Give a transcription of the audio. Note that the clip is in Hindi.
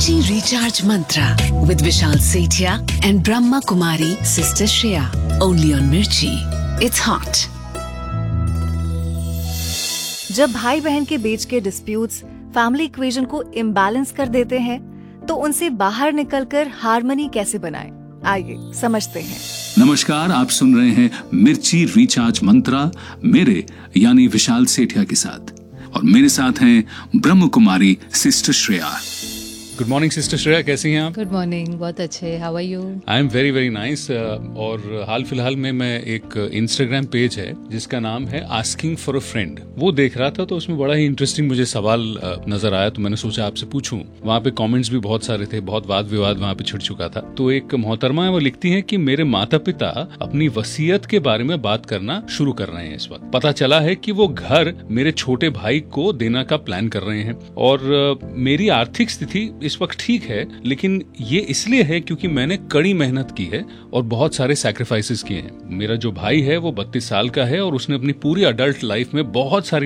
Mirchi Recharge Mantra with Vishal Sethia and Brahma Kumari Sister Shreya. Only on Mirchi. It's hot. जब भाई बहन के बीच के डिस्प्यूट्स फैमिली इक्वेशन को इम्बैलेंस कर देते हैं, तो उनसे बाहर निकलकर हार्मनी कैसे बनाएं? आइए समझते हैं। नमस्कार, आप सुन रहे हैं मिर्ची रिचार्ज मंत्रा मेरे यानी विशाल सेठिया के साथ, और मेरे साथ हैं Brahma Kumari sister Shreya. Good morning sister Shreya, कैसी हैं आप? गुड मॉर्निंग, बहुत अच्छे। How are you? I am very very nice. और हाल फिलहाल में मैं एक इंस्टाग्राम पेज है जिसका नाम है आस्किंग फॉर अ फ्रेंड, वो देख रहा था, तो उसमें बड़ा ही इंटरेस्टिंग मुझे सवाल नजर आया, तो मैंने सोचा आपसे पूछूं। वहाँ पे कमेंट्स भी बहुत सारे थे, बहुत वाद विवाद वहाँ पे छिड़ चुका था। तो एक मोहतरमा है, वो लिखती है कि मेरे माता पिता अपनी वसीयत के बारे में बात करना शुरू कर रहे हैं इस वक्त। पता चला है कि वो घर मेरे छोटे भाई को देने का प्लान कर रहे हैं, और मेरी आर्थिक स्थिति इस वक्त ठीक है, लेकिन ये इसलिए है क्योंकि मैंने कड़ी मेहनत की है और बहुत सारे सैक्रिफाइसेस किए हैं। मेरा जो भाई है वो 32 साल का है और उसने अपनी पूरी अडल्ट लाइफ में बहुत सारी